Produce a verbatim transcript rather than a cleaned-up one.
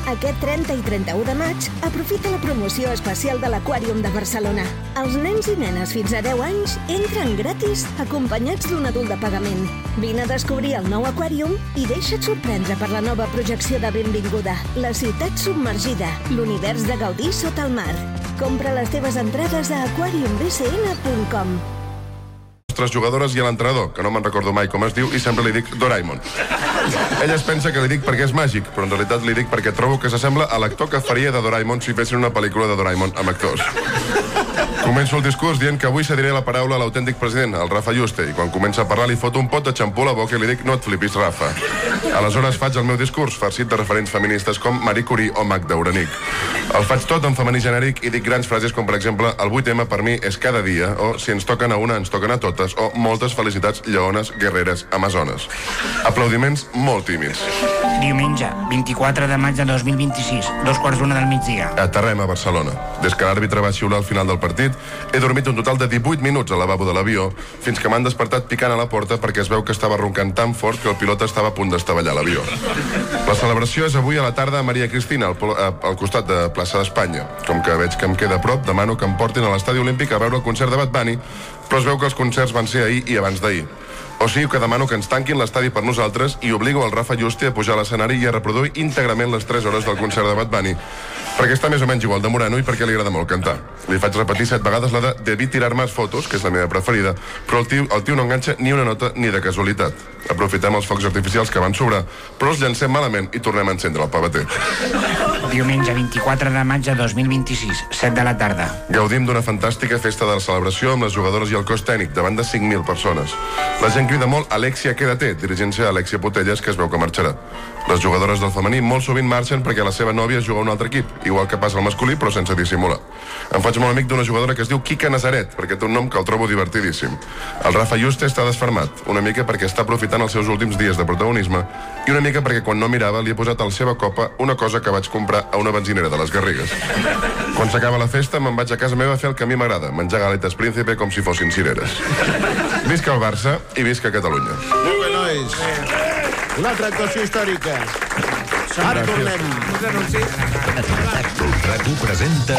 Aquest trenta i trenta-u de maig, aprofita la promoció especial de l'Aquàrium de Barcelona. Els nens i nenes fins a deu anys entren gratis acompanyats d'un adult de pagament. Vine a descobrir el nou Aquàrium i deixa't sorprendre per la nova projecció de Benvinguda, la ciutat submergida, l'univers de gaudir sota el mar. Compra les teves entrades a aquarium b c n punt com. Les jugadores i a l'entrenador, que no me'n recordo mai com es diu, i sempre li dic Doraemon. Ella es pensa que li dic perquè és màgic, però en realitat li dic perquè trobo que s'assembla a l'actor que faria de Doraemon si fessin una pel·lícula de Doraemon amb actors. Començo el discurs dient que avui cediré la paraula a l'autèntic president, el Rafa Yuste, i quan comença a parlar li foto un pot de xampú a la boca i li dic no et flipis, Rafa. Aleshores faig el meu discurs, farcit de referents feministes com Marie Curie o Magda Uranic. El faig tot en femení genèric i dic grans frases com, per exemple, el vuit eme per mi és cada dia, o si ens toquen a una, ens toquen a totes, o moltes felicitats, lleones, guerreres, amazones. Aplaudiments molt tímids. Diumenge, vint-i-quatre de maig de dos mil vint-i-sis, dos quarts d'una del migdia. Aterrem a Barcelona. Des que l'àrbitre va xiular al final del partit, he dormit un total de divuit minuts al lavabo de l'avió, fins que m'han despertat picant a la porta perquè es veu que estava roncant tan fort que el pilot estava a punt d'estavellar l'avió. La celebració és avui a la tarda a Maria Cristina, al, al costat de Plaça d'Espanya. Com que veig que em queda a prop, demano que em portin a l'Estadi Olímpic a veure el concert de Bad Bunny, però es veu que els concerts van ser ahir i abans d'ahir. O sigui que demano que ens tanquin l'estadi per nosaltres i obligo el Rafa Yuste a pujar a l'escenari i a reproduir íntegrament les tres hores del concert de Bad Bunny, perquè està més o menys igual de moreno i perquè li agrada molt cantar. Li faig repetir set vegades la de debí tirar más fotos, que és la meva preferida, però el tio, el tio no enganxa ni una nota ni de casualitat. Aprofitem els focs artificials que van sobrar, però els llancem malament i tornem a encendre el pavater. Diumenge, vint-i-quatre de maig de dos mil vint-i-sis, set de la tarda. Gaudim d'una fantàstica festa de la celebració amb les jugadores i el cos tècnic, davant de cinc mil persones. La gent crida molt Alexia, quédate, dirigint-se a Alexia Putelles, que es veu que marxarà. Les jugadores del femení molt sovint marxen perquè la seva nòvia juga a un altre equip, igual que passa al masculí, però sense dissimular. Em faig molt amic d'una jugadora que es diu Kika Nazaret, perquè té un nom que el trobo divertidíssim. El Rafa Yuste està desfermat, una mica perquè està aprofitant els seus últims dies de protagonisme i una mica perquè quan no mirava li he posat a la seva copa una cosa que vaig comprar a una benzinera de les Garrigues. Quan s'acaba la festa me'n vaig a casa meva a fer el que a mi m'agrada, menjar galetes Príncipe com si fossin cireres. Visca el Barça i visca Catalunya. Molt bé, nois. Una altra actuació històrica. Ara tornem. RAC u presenta